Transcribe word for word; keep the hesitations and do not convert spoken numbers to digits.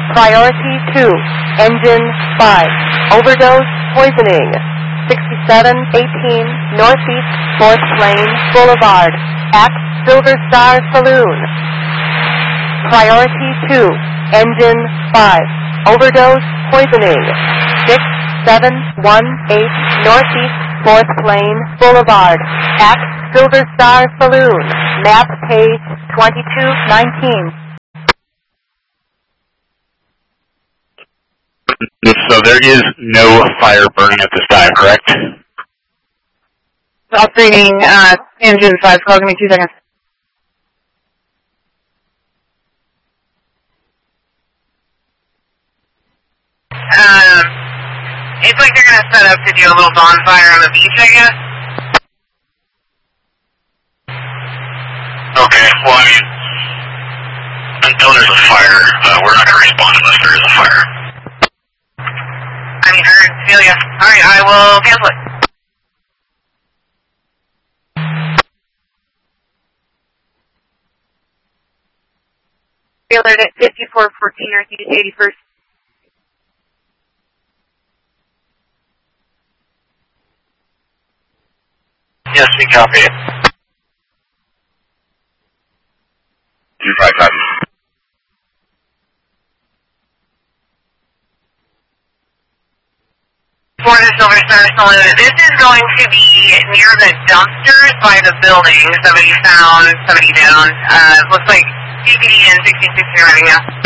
Priority two, engine five, overdose poisoning, sixty-seven eighteen Northeast fourth Lane Boulevard, at Silver Star Saloon. Priority two, engine five, overdose poisoning, six seven one eight Northeast fourth Lane Boulevard, at Silver Star Saloon, map page twenty-two nineteen. So there is no fire burning at this time, correct? Operating uh, engine five, call, give me two seconds. Um, it's like they're going to set up to do a little bonfire on the beach, I guess. Okay, well, I mean, until there's a fire, uh, we're not going to respond unless there is a fire. I mean, heard, feel ya. Alright, I will cancel it. Be alert at fifty-four fourteen Northeast eighty-first. Yes, we copy it. two five five. For the Silver Star Saloon, this is going to be near the dumpsters by the building. Somebody found somebody down. Uh, looks like C P D and sixteen sixty running now.